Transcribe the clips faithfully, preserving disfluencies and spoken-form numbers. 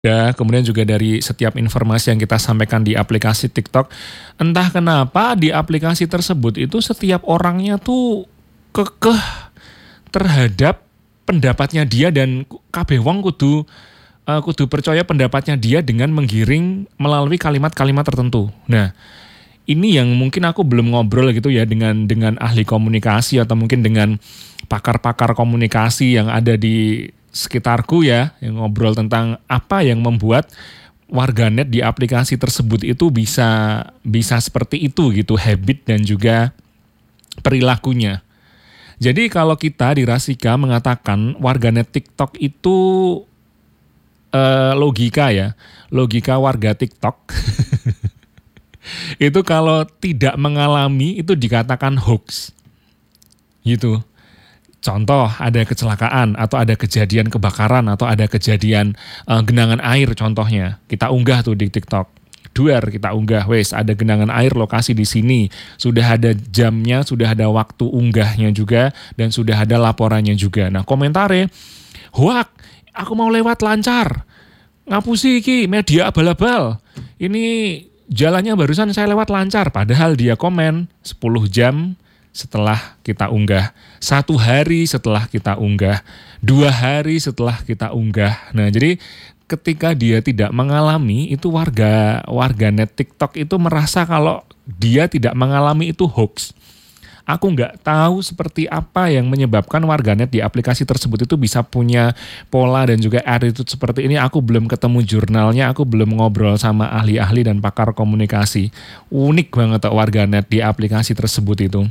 Ya, kemudian juga dari setiap informasi yang kita sampaikan di aplikasi TikTok, entah kenapa di aplikasi tersebut itu setiap orangnya tuh kekeh terhadap pendapatnya dia dan kabeh wong kudu uh, kudu percaya pendapatnya dia dengan menggiring melalui kalimat-kalimat tertentu. Nah, ini yang mungkin aku belum ngobrol gitu ya dengan dengan ahli komunikasi atau mungkin dengan pakar-pakar komunikasi yang ada di sekitarku ya, yang ngobrol tentang apa yang membuat warganet di aplikasi tersebut itu bisa bisa seperti itu gitu, habit dan juga perilakunya. Jadi kalau kita di Rasika mengatakan warganet TikTok itu eh, logika ya, logika warga TikTok itu kalau tidak mengalami itu dikatakan hoax gitu. Contoh ada kecelakaan atau ada kejadian kebakaran atau ada kejadian uh, genangan air contohnya. Kita unggah tuh di TikTok. Duar kita unggah, wes ada genangan air lokasi di sini. Sudah ada jamnya, sudah ada waktu unggahnya juga dan sudah ada laporannya juga. Nah, komentarnya, "Hoak, aku mau lewat lancar. Ngapusi iki media abal-abal. Ini jalannya barusan saya lewat lancar." Padahal dia komen sepuluh jam setelah kita unggah, satu hari setelah kita unggah, dua hari setelah kita unggah. Nah, jadi ketika dia tidak mengalami, itu warga warganet TikTok itu merasa kalau dia tidak mengalami itu hoax. Aku nggak tahu seperti apa yang menyebabkan warganet di aplikasi tersebut itu bisa punya pola dan juga attitude seperti ini. Aku belum ketemu jurnalnya, aku belum ngobrol sama ahli-ahli dan pakar komunikasi. Unik banget tuh warganet di aplikasi tersebut itu.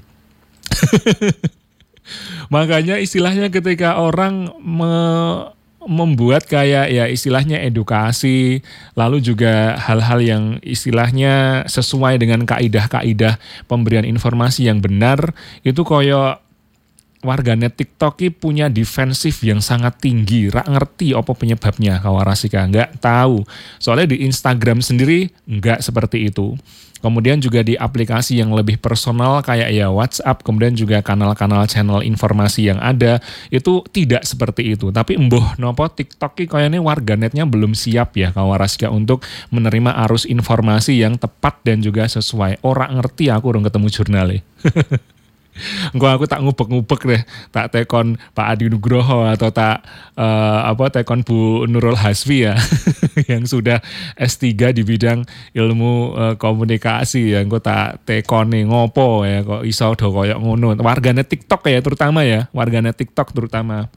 Makanya istilahnya ketika orang me, membuat kayak ya istilahnya edukasi, lalu juga hal-hal yang istilahnya sesuai dengan kaidah-kaidah pemberian informasi yang benar, itu koyo warganet TikTok ini punya defensif yang sangat tinggi, rak ngerti apa penyebabnya kawarasika, nggak tahu. Soalnya di Instagram sendiri nggak seperti itu. Kemudian juga di aplikasi yang lebih personal kayak ya WhatsApp, kemudian juga kanal-kanal channel informasi yang ada, itu tidak seperti itu. Tapi emboh nopo TikTok ini kayaknya warganetnya belum siap ya kawarasika untuk menerima arus informasi yang tepat dan juga sesuai. Orang ngerti aku udah ketemu jurnalnya. Engko aku tak ngubek-ngubek deh, tak tekon Pak Adi Nugroho atau tak uh, apa tekon Bu Nurul Hasfi ya yang sudah S tiga di bidang ilmu uh, komunikasi ya. Engko tak tekoni ngopo ya kok iso do koyo ngono. Warganet TikTok ya terutama ya, warganet TikTok terutama.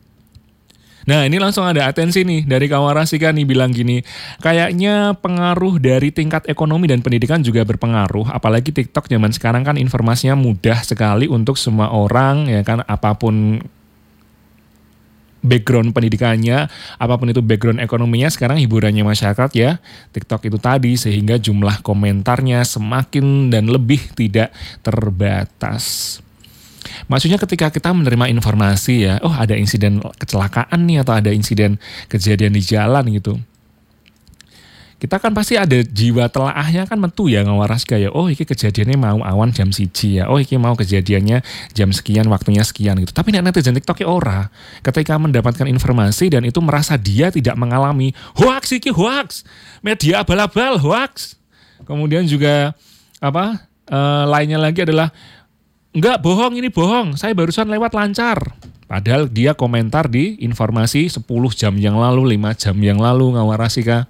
Nah, ini langsung ada atensi nih dari Kawarasika nih bilang gini, kayaknya pengaruh dari tingkat ekonomi dan pendidikan juga berpengaruh, apalagi TikTok zaman sekarang kan informasinya mudah sekali untuk semua orang ya kan, apapun background pendidikannya, apapun itu background ekonominya, sekarang hiburannya masyarakat ya TikTok itu tadi, sehingga jumlah komentarnya semakin dan lebih tidak terbatas. Maksudnya ketika kita menerima informasi ya, oh ada insiden kecelakaan nih atau ada insiden kejadian di jalan gitu. Kita kan pasti ada jiwa telaahnya kan metu ya ngawaras kayak, oh ini kejadiannya mau awan jam siji ya, oh ini mau kejadiannya jam sekian, waktunya sekian gitu. Tapi netizen TikTok ora, ketika mendapatkan informasi dan itu merasa dia tidak mengalami hoax iki hoax, media abal-abal hoax. Kemudian juga apa uh, lainnya lagi adalah enggak, bohong, ini bohong, saya barusan lewat lancar. Padahal dia komentar di informasi sepuluh jam yang lalu, lima jam yang lalu, ngawarasika.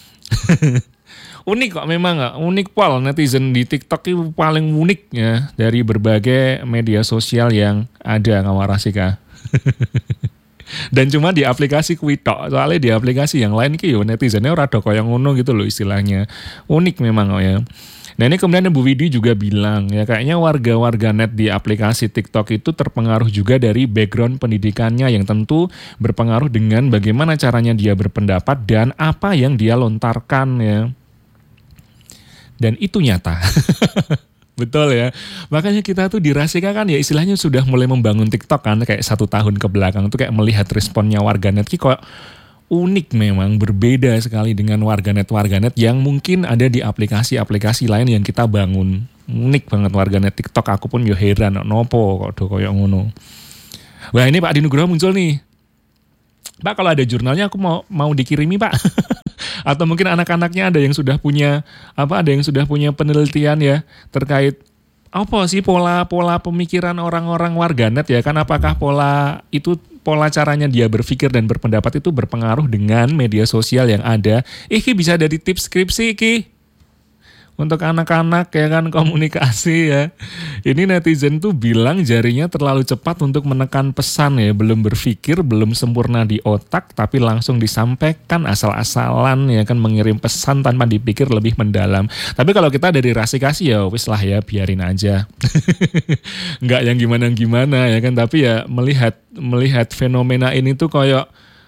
Unik kok memang, gak? Unik pol netizen di TikTok itu paling unik ya dari berbagai media sosial yang ada, ngawarasika. Dan cuma di aplikasi Kuitok, soalnya di aplikasi yang lain ki yo netizennya ora do koyo ngono gitu loh istilahnya. Unik memang kok ya. Nah ini kemudian Bu Widi juga bilang ya kayaknya warga-warga net di aplikasi TikTok itu terpengaruh juga dari background pendidikannya yang tentu berpengaruh dengan bagaimana caranya dia berpendapat dan apa yang dia lontarkan ya. Dan itu nyata. Betul ya. Makanya kita tuh dirasika kan ya istilahnya sudah mulai membangun TikTok kan kayak satu tahun ke belakang tuh kayak melihat responnya warganet ki kok unik memang, berbeda sekali dengan warganet-warganet yang mungkin ada di aplikasi-aplikasi lain yang kita bangun. Unik banget warganet TikTok, aku pun yo heran, nopo kok do koyo ngono. Wah ini Pak Adi Nugroho muncul nih. Pak kalau ada jurnalnya aku mau mau dikirimi Pak. Atau mungkin anak-anaknya ada yang sudah punya apa ada yang sudah punya penelitian ya terkait apa sih pola-pola pemikiran orang-orang warganet ya kan, apakah pola itu pola caranya dia berpikir dan berpendapat itu berpengaruh dengan media sosial yang ada. Iki bisa dari tips skripsi Ki. Untuk anak-anak ya kan komunikasi ya. Ini netizen tuh bilang jarinya terlalu cepat untuk menekan pesan ya. Belum berpikir, belum sempurna di otak tapi langsung disampaikan asal-asalan ya kan, mengirim pesan tanpa dipikir lebih mendalam. Tapi kalau kita dari Rasikasi ya wis lah ya, biarin aja. Nggak yang gimana-gimana ya kan, tapi ya melihat melihat fenomena ini tuh kayak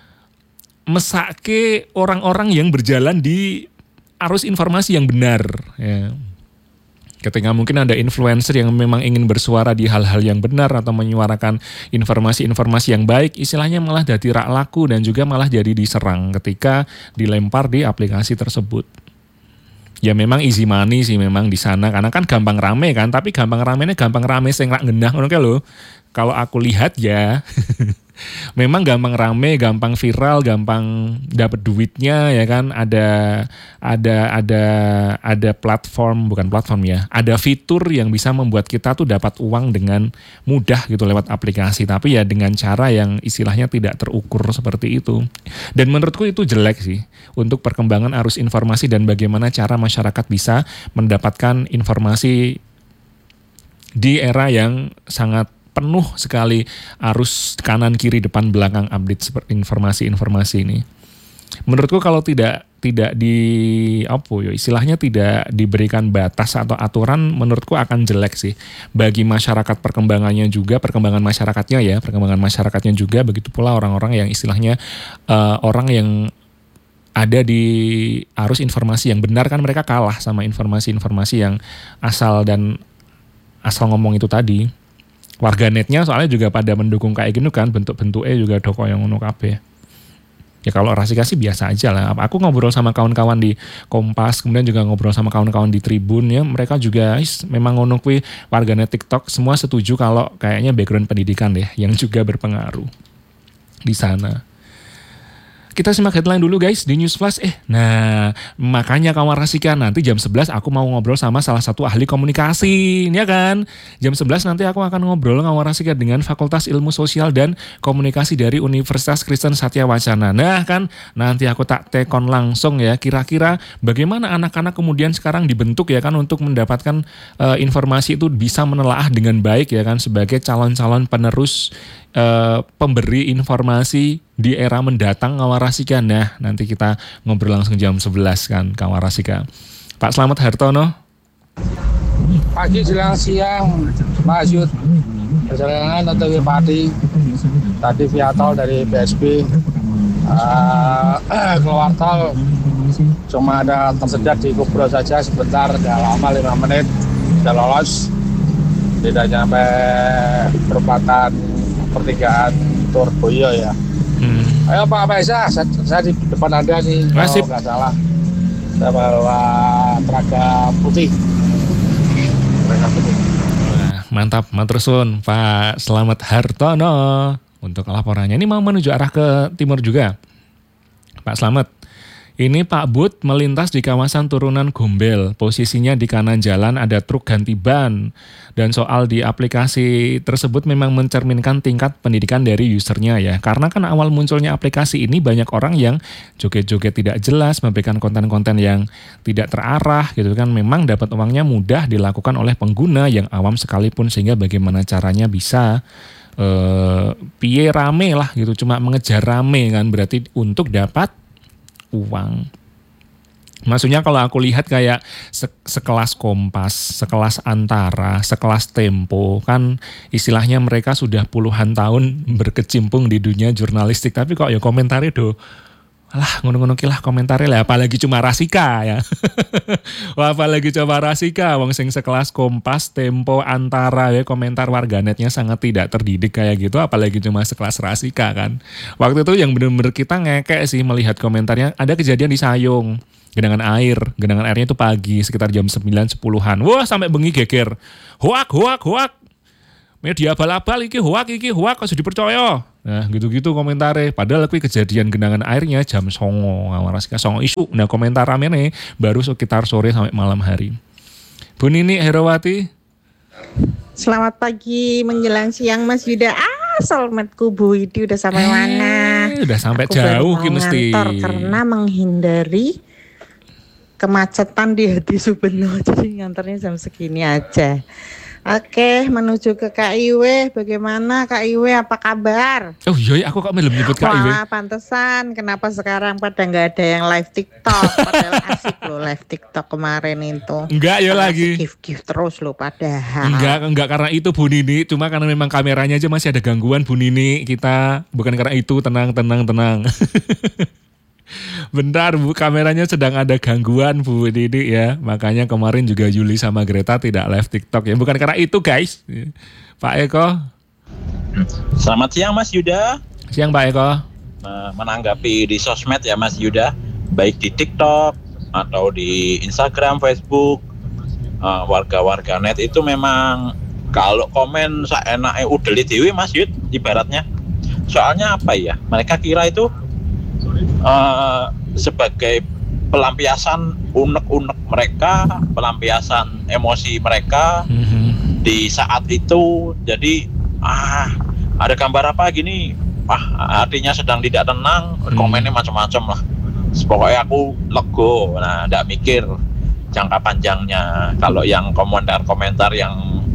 mesake orang-orang yang berjalan di arus informasi yang benar ya. Ketika mungkin ada influencer yang memang ingin bersuara di hal-hal yang benar atau menyuarakan informasi-informasi yang baik, istilahnya malah jadi rak laku dan juga malah jadi diserang ketika dilempar di aplikasi tersebut. Ya memang easy money sih memang di sana karena kan gampang rame kan, tapi gampang ramenya gampang rame sing rak ngendah ngono kae lho. Kalau aku lihat ya memang gampang rame, gampang viral, gampang dapat duitnya ya kan. Ada ada ada ada platform, bukan platform ya. Ada fitur yang bisa membuat kita tuh dapat uang dengan mudah gitu lewat aplikasi, tapi ya dengan cara yang istilahnya tidak terukur seperti itu. Dan menurutku itu jelek sih untuk perkembangan arus informasi dan bagaimana cara masyarakat bisa mendapatkan informasi di era yang sangat penuh sekali arus kanan kiri depan belakang update seperti informasi-informasi ini. Menurutku kalau tidak tidak di apa ya istilahnya tidak diberikan batas atau aturan, menurutku akan jelek sih bagi masyarakat, perkembangannya juga perkembangan masyarakatnya ya perkembangan masyarakatnya juga, begitu pula orang-orang yang istilahnya uh, orang yang ada di arus informasi yang benar kan, mereka kalah sama informasi-informasi yang asal dan asal ngomong itu tadi. Warganetnya soalnya juga pada mendukung kayak gitu kan, bentuk-bentuknya juga doko yang ngono kabeh. Ya kalau Rasikasi biasa aja lah. Aku ngobrol sama kawan-kawan di Kompas, kemudian juga ngobrol sama kawan-kawan di Tribun ya, mereka juga is, memang ngono kuwi warganet TikTok semua setuju kalau kayaknya background pendidikan deh yang juga berpengaruh di sana. Kita simak headline dulu guys di News Flash. Eh, nah makanya kawan Rasika nanti jam sebelas aku mau ngobrol sama salah satu ahli komunikasi, ya kan? Jam sebelas nanti aku akan ngobrol kawan Rasika dengan Fakultas Ilmu Sosial dan Komunikasi dari Universitas Kristen Satya Wacana. Nah kan, nanti aku tak tekon langsung ya, kira-kira bagaimana anak-anak kemudian sekarang dibentuk ya kan untuk mendapatkan uh, informasi itu bisa menelaah dengan baik ya kan sebagai calon-calon penerus Uh, pemberi informasi di era mendatang Kawarasika. Nah nanti kita ngobrol langsung jam sebelas kan Kawarasika. Pak Slamet Hartono. Pagi jelang siang Mas Yud, perjalanan atau Wirpati tadi via tol dari B S B uh, keluar tol cuma ada tersedat di Kupro saja sebentar, gak lama lima menit sudah lolos, tidak nyampe perempatan pertigaan Turboyo ya. Hmm. Ayo Pak Faisal, saya, saya di depan Anda nih. Kalau nggak salah, saya bawa seragam putih. Seragam putih. Nah, mantap, matursun Pak Slamet Hartono untuk laporannya. Ini mau menuju arah ke timur juga, Pak Slamet. Ini Pak Bud melintas di kawasan turunan Gombel, posisinya di kanan jalan ada truk ganti ban. Dan soal di aplikasi tersebut memang mencerminkan tingkat pendidikan dari usernya ya. Karena kan awal munculnya aplikasi ini banyak orang yang joget-joget tidak jelas, memberikan konten-konten yang tidak terarah gitu kan. Memang dapat uangnya mudah dilakukan oleh pengguna yang awam sekalipun, sehingga bagaimana caranya bisa eh, piye rame lah gitu, cuma mengejar rame kan, berarti untuk dapat uang. Maksudnya kalau aku lihat kayak se- sekelas Kompas, sekelas Antara, sekelas Tempo, kan istilahnya mereka sudah puluhan tahun berkecimpung di dunia jurnalistik, tapi kok ya komentarnya do alah ngono-ngono kilah komentarnya lah, apalagi cuma Rasika ya. Wah, apalagi cuma Rasika, wong sing sekelas Kompas, Tempo, Antara ya, komentar warganetnya sangat tidak terdidik kayak gitu, apalagi cuma sekelas Rasika kan. Waktu itu yang benar-benar kita ngekek sih melihat komentarnya. Ada kejadian di Sayung, genangan air, genangan airnya itu pagi sekitar jam sembilan sepuluhan. Wah, sampai bengi geger. Hoak, hoak, hoak. Media abal-abal iki hoak iki hoak, kok sudah dipercaya. Nah gitu-gitu komentare. Padahal kuwi kejadian genangan airnya jam songo ngawaras ka songo isu. Nah komentar ramene baru sekitar sore sampai malam hari. Bu Nini Herawati. Selamat pagi menjelang siang Mas Yuda. Ah, soulmate-ku Bu Widi udah sampai eh, mana? Udah sampai Aku jauh baru ki mau mesti. ngantor karena menghindari kemacetan di Hadi Subeno. Jadi ngantornya jam segini aja. Oke, menuju ke Kak Iwe. Bagaimana Kak Iwe? Apa kabar? Oh iya, aku kok belum nyebut Kak Iwe. Wah, pantesan. Kenapa sekarang pada nggak ada yang live TikTok? Padahal asik loh live TikTok kemarin itu. Enggak ya lagi. Gift-gift terus loh padahal. Enggak, enggak karena itu Bu Nini. Cuma karena memang kameranya aja masih ada gangguan Bu Nini. Kita bukan karena itu. Tenang, tenang, tenang. Bentar Bu, kameranya sedang ada gangguan Bu Nini ya. Makanya kemarin juga Yuli sama Greta tidak live TikTok ya. Bukan karena itu guys. Pak Eko. Selamat siang Mas Yuda. Siang Pak Eko. Menanggapi di sosmed ya Mas Yuda, baik di TikTok atau di Instagram, Facebook, warga-warga net itu memang kalau komen seenaknya udeli dewi Mas Yud ibaratnya. Soalnya apa ya? Mereka kira itu Uh, sebagai pelampiasan unek-unek mereka, pelampiasan emosi mereka mm-hmm. di saat itu. Jadi ah ada gambar apa gini, ah hatinya sedang tidak tenang, mm. komennya macam-macam lah. Pokoknya aku lego, nah tidak mikir jangka panjangnya. Kalau yang komentar-komentar yang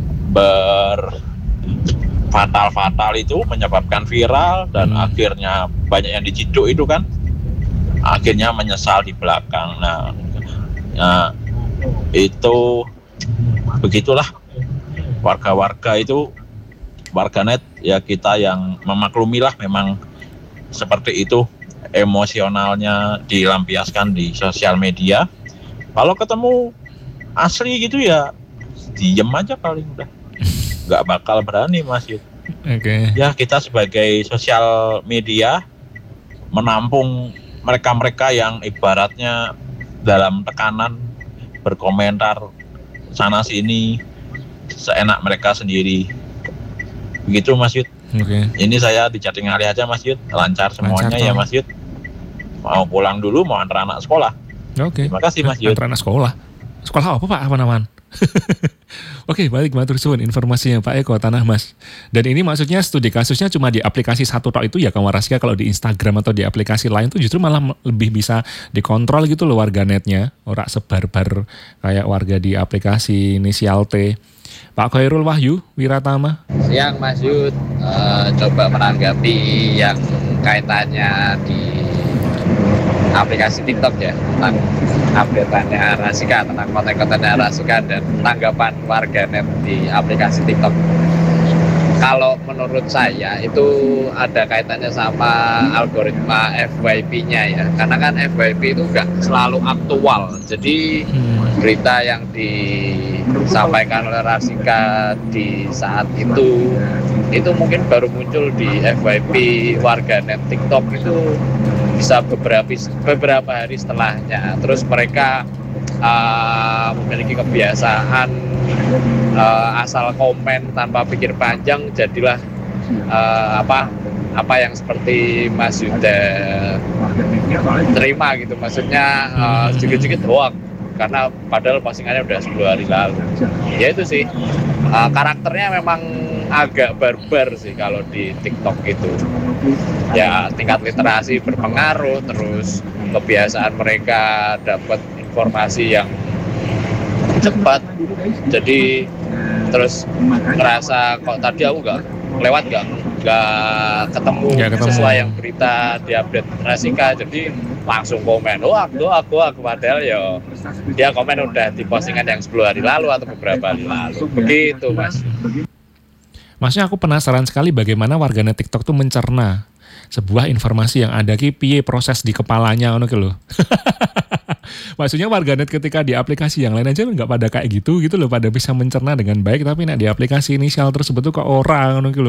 ber fatal-fatal itu menyebabkan viral dan hmm. akhirnya banyak yang diciduk itu kan akhirnya menyesal di belakang. Nah, nah itu begitulah warga-warga itu warganet ya, kita yang memaklumi lah, memang seperti itu emosionalnya dilampiaskan di sosial media. Kalau ketemu asli gitu ya diem aja paling udah. Nggak bakal berani Mas Yud. Oke. Okay. Ya kita sebagai sosial media menampung mereka-mereka yang ibaratnya dalam tekanan berkomentar sana sini seenak mereka sendiri. Begitu Mas Yud. Oke. Okay. Ini saya di Jatingali aja Mas Yud, lancar semuanya lancar, ya Mas Yud. Mau pulang dulu, mau antar anak sekolah. Oke. Okay. Terima kasih Mas Yud. Antar anak sekolah. Sekolah apa Pak? Apa-apaan? Oke, balik matur suwun informasinya Pak Eko Tanah Mas. Dan ini maksudnya studi kasusnya cuma di aplikasi satu tok itu ya Kang Waraska. Kalau di Instagram atau di aplikasi lain tuh justru malah lebih bisa dikontrol gitu loh warganetnya. Ora sebar-bar kayak warga di aplikasi inisial T. Pak Khairul Wahyu Wiratama. Siang Mas Yud, uh, coba menanggapi yang kaitannya di aplikasi TikTok ya, tentang update-annya Rasika, tentang konten-kontennya Rasika dan tanggapan warganet di aplikasi TikTok. Kalau menurut saya itu ada kaitannya sama algoritma F Y P-nya ya, karena kan F Y P itu nggak selalu aktual. Jadi berita yang disampaikan oleh Rasika di saat itu itu mungkin baru muncul di F Y P warganet TikTok itu bisa beberapa beberapa hari setelahnya. Terus mereka uh, memiliki kebiasaan uh, asal komen tanpa pikir panjang, jadilah uh, apa apa yang seperti Mas Yuda terima gitu. Maksudnya uh, sedikit-sedikit hoax karena padahal postingannya udah sepuluh hari lalu. Ya itu sih uh, karakternya memang agak barbar sih kalau di TikTok itu. Ya tingkat literasi berpengaruh, terus kebiasaan mereka dapat informasi yang cepat. Jadi terus ngerasa kok tadi aku nggak lewat nggak nggak ketemu, ketemu sesuai yang berita di update Rasika, jadi langsung komen oh aku aku aku padahal ya dia komen udah di postingan yang sepuluh hari lalu atau beberapa hari lalu. Begitu Mas. Maksudnya aku penasaran sekali bagaimana warganet TikTok tuh mencerna sebuah informasi yang ada ki piye proses di kepalanya ngono ki lho. Maksudnya warganet ketika di aplikasi yang lain aja nggak pada kayak gitu gitu loh, pada bisa mencerna dengan baik, tapi nek di aplikasi inisial tersebut tuh kok orang ngono ki lho.